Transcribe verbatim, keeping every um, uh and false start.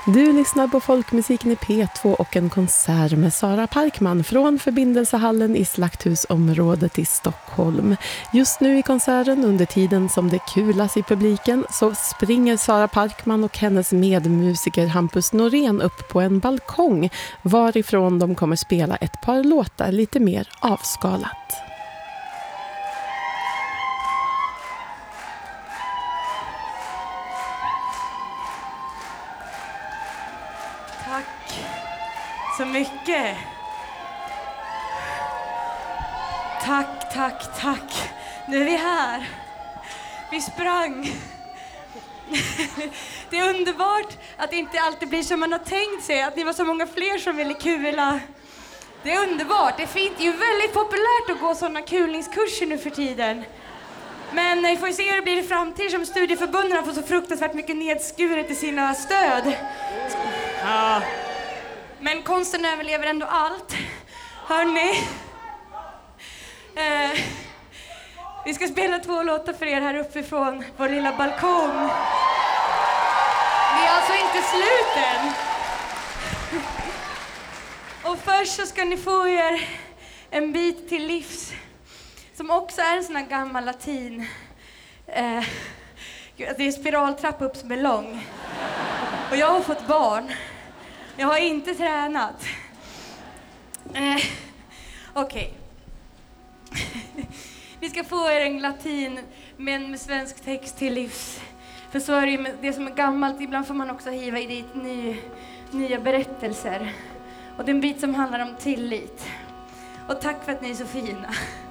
Du lyssnar på Folkmusiken i P två och en konsert med Sara Parkman från Förbindelsehallen i Slakthusområdet i Stockholm. Just nu i konserten, under tiden som det kulas i publiken, så springer Sara Parkman och hennes medmusiker Hampus Norén upp på en balkong varifrån de kommer spela ett par låtar lite mer avskalat. Tack så mycket. Tack, tack, tack. Nu är vi här. Vi sprang. Det är underbart att det inte alltid blir som man har tänkt sig. Att ni var så många fler som ville kula. Det är underbart. Det är fint. Det är ju väldigt populärt att gå sådana kulningskurser nu för tiden. Men vi får se hur det blir i framtiden, som studieförbunden har fått så fruktansvärt mycket nedskuret i sina stöd. Ja. Men konsten överlever ändå allt. Hörrni. Eh, vi ska spela två låtar för er här uppifrån vår lilla balkong. Det är alltså inte slut än. Och först så ska ni få er en bit till livs. Som också är en sån här gammal latin. Eh, det är spiraltrappa upp som är lång. Och jag har fått barn. Jag har inte tränat. Eh, Okej. Okay. Vi ska få er en latin men med svensk text till livs. För så är det ju med det som är gammalt. Ibland får man också hiva i dit ny, nya berättelser. Och det är en bit som handlar om tillit. Och tack för att ni är så fina.